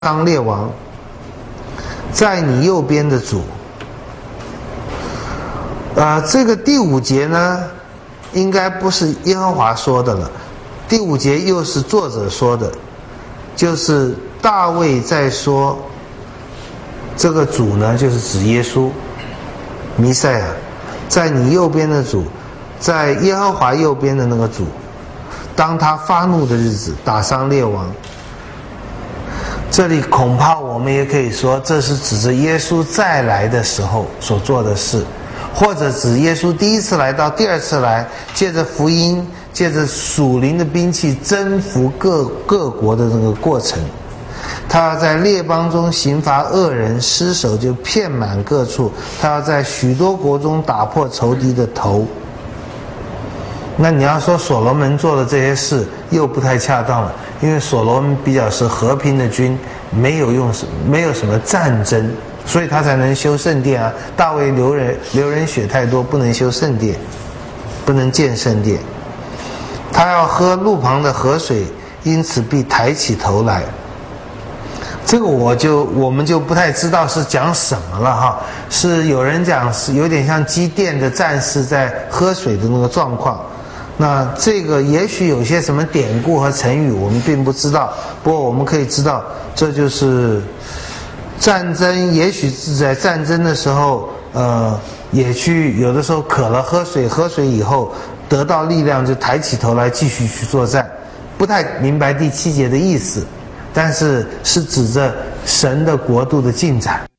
当列王，在你右边的主。这个第5节呢，应该不是耶和华说的了。第5节又是作者说的，就是大卫在说，这个主呢，就是指耶稣，弥赛亚，在你右边的主，在耶和华右边的那个主，当他发怒的日子，打伤列王。这里恐怕我们也可以说，这是指着耶稣再来的时候所做的事，或者指耶稣第一次来到第二次来，借着福音，借着属灵的兵器征服各国的那个过程。他要在列邦中刑罚恶人，尸首就遍满各处，他要在许多国中打破仇敌的头。那你要说所罗门做的这些事又不太恰当了，因为所罗门比较是和平的君，没有什么战争，所以他才能修圣殿啊。大卫流人血太多，不能修圣殿，不能建圣殿。他要喝路旁的河水，因此必抬起头来。这个我们就不太知道是讲什么了哈，是有人讲是有点像基甸的战士在喝水的那个状况。那这个也许有些什么典故和成语我们并不知道，不过我们可以知道，这就是战争，也许是在战争的时候也去有的时候渴了喝水以后得到力量，就抬起头来继续去作战。不太明白第7节的意思，但是指着神的国度的进展。